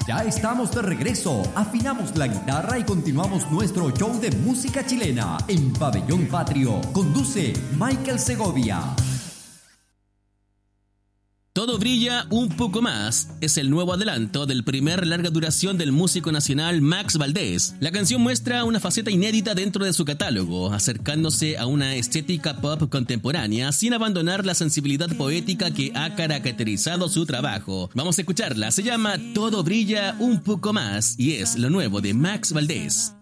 Ya estamos de regreso, afinamos la guitarra y continuamos nuestro show de música chilena en Pabellón Patrio. Conduce Michael Segovia. Todo brilla un poco más es el nuevo adelanto del primer larga duración del músico nacional Max Valdés. La canción muestra una faceta inédita dentro de su catálogo, acercándose a una estética pop contemporánea sin abandonar la sensibilidad poética que ha caracterizado su trabajo. Vamos a escucharla, se llama Todo brilla un poco más y es lo nuevo de Max Valdés.